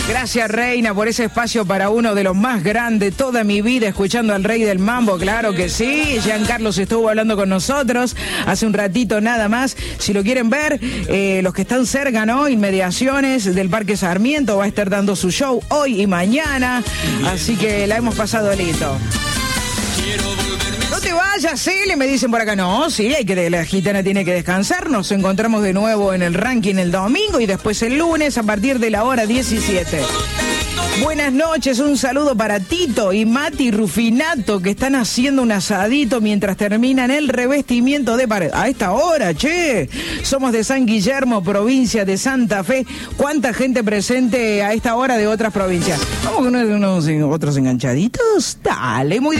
Gracias, Reina, por ese espacio para uno de los más grandes. Toda mi vida escuchando al Rey del Mambo, claro que sí. Giancarlos estuvo hablando con nosotros hace un ratito nada más. Si lo quieren ver, los que están cerca, ¿no? Inmediaciones del Parque Sarmiento, va a estar dando su show hoy y mañana. Así que la hemos pasado lindo. No te vayas, Cele, me dicen por acá. No, sí, la gitana tiene que descansar. Nos encontramos de nuevo en el ranking el domingo y después el lunes a partir de la hora 17. Buenas noches, un saludo para Tito y Mati Rufinato, que están haciendo un asadito mientras terminan el revestimiento de pared. A esta hora, che. Somos de San Guillermo, provincia de Santa Fe. ¿Cuánta gente presente a esta hora de otras provincias? Vamos con unos otros enganchaditos. Dale, muy